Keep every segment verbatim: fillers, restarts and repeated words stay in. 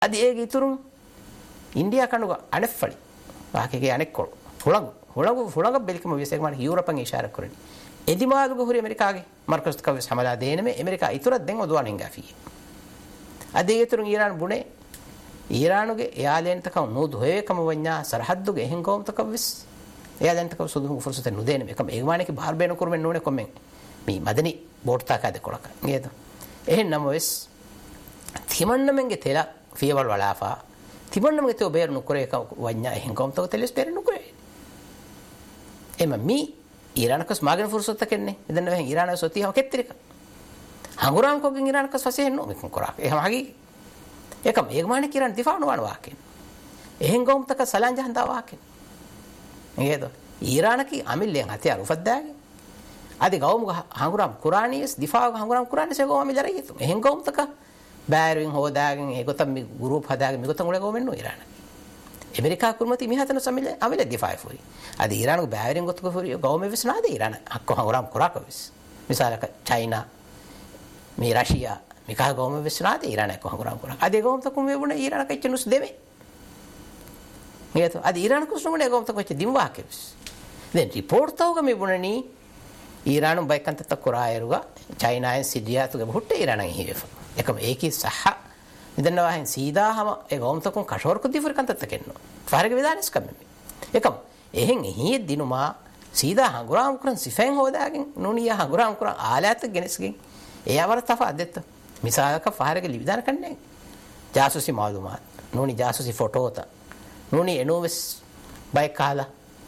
අද ඒක ඉතුරු ඉන්දියා කණුක අනෙෆ්ෆලි වාකේ අනෙක්කොළ හොළඟ හොළඟ හොළඟ බෙල්කම විශේෂ මාන යුරෝපන් ඉෂාර කරන්නේ එදිමාදුක හුරි ඇමරිකාගේ මාර්කස් කවස් හමලා දෙන්නේ මේ ඇමරිකා ඉතුරක් දෙන් ඔදවනින් ගාෆී අද ඒක ඉතුරු ඊරාන බුනේ ඊරානුගේ එයාලෙන් තකව නෝදු හේකම වඤ්ඤා සරහද්දුගේ එහෙන් කොම් තකවස් එයාලෙන් තකව සුදුහු ෆුර්සත නුදේන මේකම ඒගමානේක බාර් බේන කරමෙන් නෝනේ කොම්මෙන් මේ මදනි බෝට් තාකද කොලක නේද එහෙන් නම් වෙස් තිමන්නමෙන්ගේ තෙලා ෆියවල් වලාෆා තිමන්නමගේ තෝ බේර නුකරේ ක වඤ්ඤා එහෙන් කොම් තක තෙලස් බේර නුකරේ එම මී ඊරානකස් මාගෙන ෆුර්සත කෙන්නේ එදන්න වෙන් ඊරානව සොතියව කෙත්තිරික හංගුරාම් කොගෙන් ඊරානකස් වශයෙන් නෝ මේක කරා එහෙම හගී ඒකම ඒගමානේ කිරන් දිෆාන වන වාකෙන් එහෙන් කොම් තක සලංජ හන්දා වාකෙන් නේද ඊරානකි අමිල්ලෙන් හතිය රුෆද්දාගේ අද ගෞම හංගුරාම් කුරානියස් දිෆා හංගුරාම් කුරානියස් ඒකෝ අමිල්ලා රයිතු එහෙන් කොම් තක බෑරින් හොදාගෙන ඒකතම මේ ගෲප් හදාගෙන මේකතම උලේ ගොමෙන් නෝ ඊරාන ඇමරිකා කුරුමති මිහතන සමිල අමිල දිෆා ෆෝරි අද ඊරානු බෑරින් ගොතක ෆෝරි ගෞම විශ්නාද ඊරාන අක්ක හංගුරාම් කුරාකවිස් මිසාලක චයිනා මේ රෂියා මිකා ගෞම විශ්නාද ඊරාන අක්ක හංගුරාම් කුරා අද ගෞම තකුම වේබුණ ඊරාන කච්චනුස් දෙමේ මේත අද ඊරාන කුස්නුමනේ ගෞම තකච්ච දිම්වාකවිස් දැන් රිපෝට් තවක මේ බුණනි ඊරානු බයිකන්ත තක් කුරායරුගා චයිනායන් සිඩියා තුගේ බුට්ට ඊරානන් හිවෙෆ එකම ඒකී සහ ඉදන්නවා හන් සීදාහම ඒ ගොම්තකුන් කෂෝරක දිෆර කන්තත් කෙන්නෝ ෆාරක විදානස් කම්මි එකම එහෙන් එහි දිනුමා සීදා හංගුරාම් කුරන් සිෆෙන් හොදාගෙන නෝනියා හංගුරාම් කුරන් ආලයත් ගෙනස්ගෙන් ඒ අවර තෆ අදෙත්ත මිසාලක ෆාරක ලිවිදාන කන්නේ ජාසුසි මාලුමාත් නෝනි ජාසුසි ෆොටෝත නෝනි එනෝවස් බයිකාලා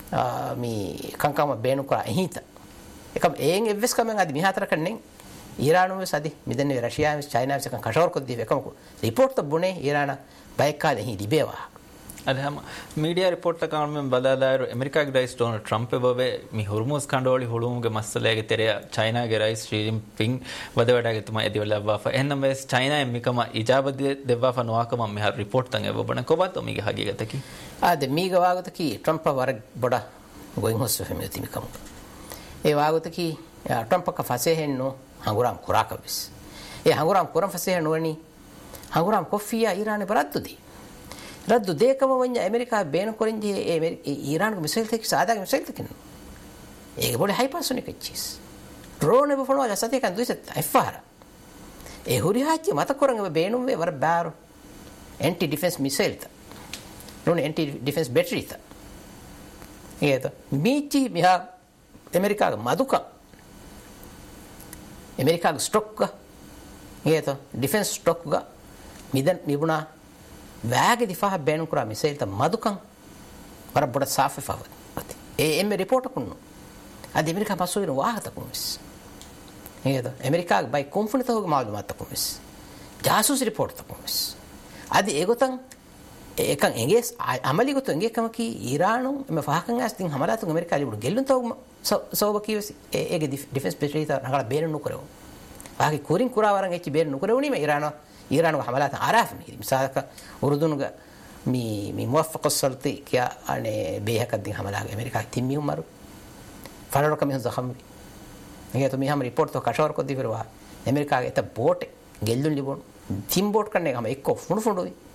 මේ කංකම බේනු කරා එහිත එකම එෙන් එවස් කමෙන් අද මිහතර කන්නේ ඊරානුවේ සදි මිදන්නේ රෂියාවේ චයිනාවේ සකන් කෂෝර කොද්දී එකම රිපෝට් තබුනේ ඊරාන බයිකාලේ හි දිබේවා අදහම මීඩියා රිපෝට් එකම මම බදාදාරු ඇමරිකාගේ රයිස් ඩොනල්ඩ් ට්‍රම්ප් එබවේ මේ හොර්මුස් කණ්ඩෝලි හොළුමුගේ මස්සලයේ තෙරය චයිනාගේ රයිස් ශ්‍රී ජින්පින් වදවඩාගේ තුමා එදිවලවවා එන්නම් වෙස් චයිනායේ මිකම ඉජාබත් දෙවවා නොවාකම මෙහ රිපෝට් තන් එබබන කොබත් මිගේ හගිගතකි ආද මීග වාගතකි ට්‍රම්ප් වර බොඩ ගොයින් හොස් ෆෙමිති මිකම ඒ වාගතකි ට්‍රම්ප් ක ෆසේ හෙන්නෝ හංගුරාම් කුරාකවිස් ඒ හංගුරාම් කුරම් ෆසේ හෙන්නෝනි හංගුරාම් කොෆියා ඊරානේ බරද්දුදී රද්දු දෙකම වඤ්ඤ ඇමරිකා බේන කොරින්ජි ඒ ඊරාන් මිසයිල් තෙක් සාදාගේ මිසයිල් තෙක් ඒක බොලේ හයිපර්සොනික් චීස් ඩ්‍රෝන් එක ෆොනෝ ජසතේ කන් දුයිසත් අයිෆාර ඒ හුරි හාච්චි මත කොරංග බේනුම් වේ වර බාර aunty defence missile ත drone aunty defence battery ත ඒත මීචි මිහා ඇමරිකාගේ මදුක ඇමරිකාගේ ස්ටොක් ඒත ඩිෆෙන්ස් ස්ටොක් ග මිදන් නිබුණා වැගේ දිෆා බෑනු කරා මිසයිල් ත මදුකන් වර බොඩ සාෆෙ ෆවද ඒ එම් රිපෝට් කුන්නු අද ඇමරිකා පසුවින වාහත කුමිස් නේද ඇමරිකා බයි කොන්ෆිනත හොග මාලුමාත් කුමිස් ජාසුස් රිපෝට් කුමිස් අද ඒගොතන් එකන් එංගේස් අමලි ගොත එංගේ කම කි ඊරානු එම ෆහකන් ඇස් තින් හමලාතු ඇමරිකා ලිබුඩ ගෙල්ලුන් තව සෝබ කිවසි ඒගේ ඩිෆෙන්ස් පෙට්‍රී ත නගල බේන නුකරව වාගේ කුරින් කුරා වරන් එච්චි බේන නුකරවුනි මේ ඊරානු ईरान हमालात आराफ में मिसाल का उर्दून का मी मी मुवफ़्फ़क़ सल्ती क्या अने बेहक दिन हमाला अमेरिका तिम्मी उमर फरर का में ज़ख़म ये तो मी हम रिपोर्ट तो कशोर को दी फिर वहाँ अमेरिका के तब बोट गेल्लुन लिबोन थिम बोट करने का हम एक को फुन फुन हुई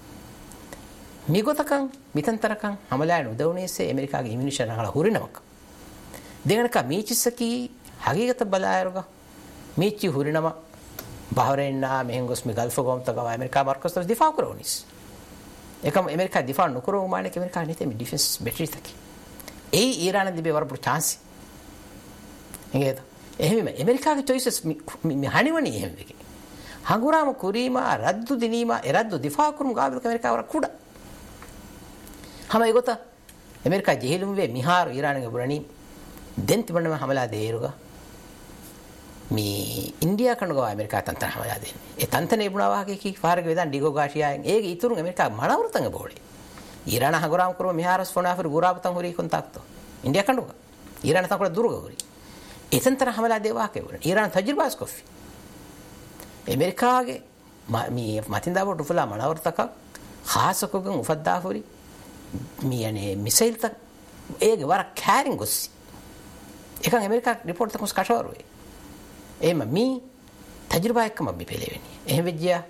मी को तकं मितन तरकं हमाला उदवने से अमेरिका के इम्यूनिशन नगला हुरी नमक देखने का मी चिस्स की हकीकत बलायरोगा मी ची हुरी नमक बहरेन मेहंगोस में गल्फ गोम तक अमेरिका मार्कस तो दिफा करोनिस एकम अमेरिका दिफा नुकरो माने के अमेरिका नीते में डिफेंस बैटरी तक ए ईरान दिबे वर पर चांस हेगे तो एहमे में अमेरिका के चॉइसेस में हानिवनी है के हंगुराम कुरीमा रद्दु दिनीमा एरद्दु दिफा करूं गाबल के अमेरिका वर कुडा हम एगोता अमेरिका जेहिलुम वे मिहार ईरान के बुरनी देंत बंड में हमला देरुगा මේ ඉන්දියා කනගව ඇමරිකා තන්තර හවලා දෙන්නේ. ඒ තන්තර ඉබුණා වාගේ කි ෆාරක වේදන් ඩිගෝ ගාෂියාෙන් ඒක ඉතුරු ඇමරිකා මනවරතංග බෝලේ. ඊරාන හගරාම් කරව මිහාරස් ෆොනාෆර් ගුරාබතන් හොරි කොන්තාක්තෝ. ඉන්දියා කනගව. ඊරාන තකල දුරුග හොරි. එතන්තර හවලා දෙවා කෙවර. ඊරාන තජ්රිබාස් කොෆි. ඇමරිකාගේ මේ මතින්දා බොට ෆුලා මනවරතක ખાસකෝගෙන් උෆද්දා හොරි. මේ යන්නේ මිසයිල් තක් ඒක වර කෑරින් ගොස්සි. එකන් ඇමරිකා රිපෝට් තකස් කෂවරුවේ. එහෙම මී තජ්රිබා එක්කම අපි පෙළෙවෙන්නේ. එහෙම වෙජ්ජා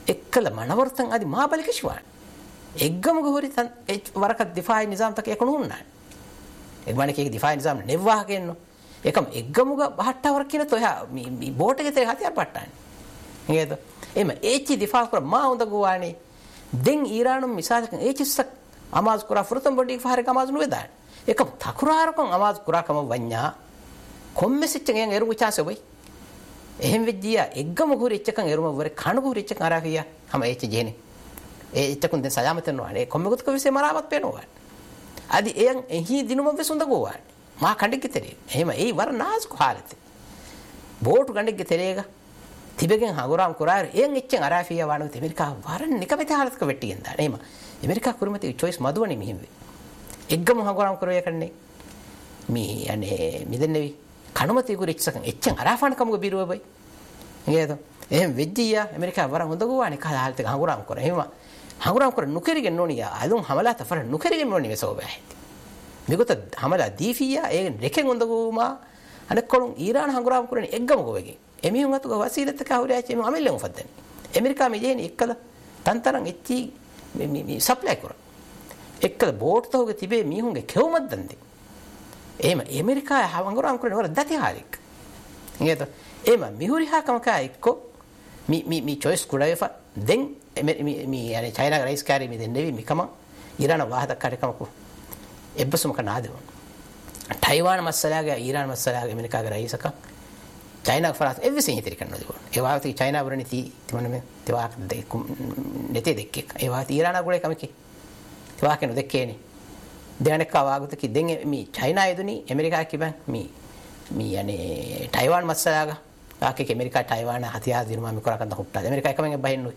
එක්කල මනවර්තන් আদি මහබලික ශිවාන එක්ගමග හොරි තන් වරක දිෆායි නිසාම් තක යකණු උන්නා එක්මණේ කේ දිෆායි නිසාම් නෙව්වාහ කියනෝ එකම එක්ගමග බහට්ටවර කියන තෝ යා මේ බෝට ගෙතේ හතියර පට්ටානේ නේද එම ඒචි දිෆා කර මා උඳ ගෝවානේ දෙන් ඊරානුම් මිසාලකන් ඒචිස්සක් අමාස් කුරා ෆුරතම් බොඩි ෆාරක අමාස් නුවේදාන එකම තකුරාරකන් අමාස් කුරා කම වඤ්ඤා කොම්මෙසිච්චෙන් යන් එරු විචාසෙ වෙයි එහෙම වෙද්දියා එක්ගම කුරි ඉච්චකන් එරුම වර කණු කුරි ඉච්චකන් අරා කියා හැම ඒචි ජේනේ ඒ ඉච්චකුන් දැන් සයාමතන වනේ කොම්මෙකුත් කවිසේ මරාවත් පේනවා අදි එයන් එහි දිනුම වෙසුඳ ගෝවානේ මා කණ්ඩික තෙරේ එහෙම ඒ වර නාස් කොහාලතේ බෝටු කණ්ඩික තෙරේග තිබෙගෙන් හගුරාම් කුරාර එයන් ඉච්චෙන් අරා ෆියා වණු ඇමරිකා වරන් නිකමෙත හාලතක වෙට්ටියෙන් දාන එහෙම ඇමරිකා කුරුමති choice මදුවනේ මෙහෙම එක්ගම හගුරාම් කරේ කන්නේ මේ අනේ මිදෙන්නේවි කණමති කුරි ඉච්චකන් එච්චෙන් අරා ෆාන කමුග බිරුව බයි නේද එහෙම වෙජ්ජියා ඇමරිකා වරන් හොඳ ගෝවානේ කල හාලතක හගුරාම් කර එහෙම හගුරාම් කර නුකරිගෙන් නොනියා අලුන් හමලා තෆර නුකරිගෙන් නොනි වෙසෝ බෑ මිගොත හමලා දීෆියා ඒ දෙකෙන් හොඳ ගෝමා අනෙක් කොළුන් ඊරාන හගුරාම් කරන්නේ එක්ගම ගෝවගේ එමිහුන් අතුග වසීලත් කවුරයාචි එමු අමෙල්ලෙන් ෆද්දනි ඇමරිකා මෙජේනි එක්කල තන්තරන් එච්චි මේ මේ සප්ලයි කර එක්කල බෝට් තෝගේ තිබේ මිහුන්ගේ කෙවමත් දන්දි එහෙම ඇමරිකා හවංගුරාම් කරන වර දති හාලික් නේද එහෙම මිහුරි හාකම කා එක්ක මි මි මි choice කුඩායෆා දෙන් මේ මේ යන්නේ චයිනා රයිස් කාරි මේ දෙන්නේ මිකම ඉරාන වාහදක් කාරකම කො එබ්බසම කනාදේ ටයිවාන් මස්සලාගේ ඊරාන මස්සලාගේ ඇමරිකාගේ රයිසක චයිනා ෆරාස් එවසින් හිතේ කරනවා ඒ වාති චයිනා වරණි ති තිමන්නේ තවා දෙක නැතේ දෙක්ක ඒ වාති ඊරාන ගුලේ කමකි තවා කෙන දෙකේනේ දැනක වාගත කි දෙන් මේ චයිනා යදුනි ඇමරිකා කිබන් මේ මේ යන්නේ ටයිවාන් මස්සලාගේ ආකේ ඇමරිකා ටයිවාන හතියා දිනුම මේ කරකන්ද හුට්ටා ඇමරිකා එකමෙන් බහින්නුයි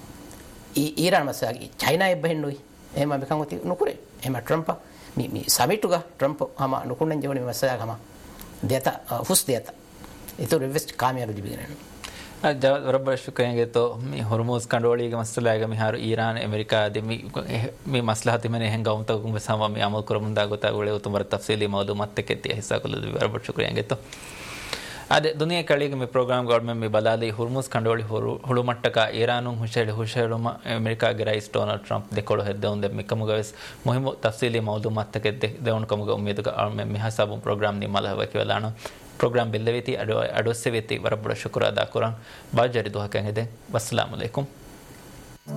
ඊරාන මස්සලාගේ චයිනා එබහින්නුයි එහෙම මේකන් උති නුකුරේ එහෙම ට්‍රම්ප් මේ මේ සමිටුගා ට්‍රම්ප් හම නුකුණන් ජවනේ මස්සලා ගම දෙත හුස් දෙත itu invest කාමයාබ දිබිගෙන අද රබ්බර් ශුක්‍රයන්ගේ තෝ මේ හොර්මුස් කණ්ඩෝලියගේ මස්ලාගේ මිහාරු ඊරාන ඇමරිකා දෙමි මේ මස්ලහති මෙනේ හෙන් ගවුම් තකුම් සම මේ අමල් කරමුන් දාගත ගොලේ උතුමර තෆ්සීලි මවදුමත් එක්කේ හිස්සා කළ රබ්බර් ශුක්‍රයන්ගේ තෝ අද දුනියා කලියගේ මේ ප්‍රෝග්‍රෑම් ගවර්න්මන්ට් මේ බලාලේ හොර්මුස් කණ්ඩෝලි හොළු මට්ටක ඊරානුන් හුෂෙල හුෂෙලම ඇමරිකාගේ රයිස් ඩොනල්ඩ් ට්‍රම්ප් දෙකොළ හෙද්දොන් දෙ මෙකමුගස් මොහිම තෆ්සීලි මවදුමත් එක්කේ දෙවුන් කමුග උම්මේදුක අර්මෙ මිහසබුම් ප්‍රෝග්‍රෑම් ನಿ මලහව කියලාන program belleviti ado ado seveti warabura shukura da kuran bajari duha kangede wassalamu alaikum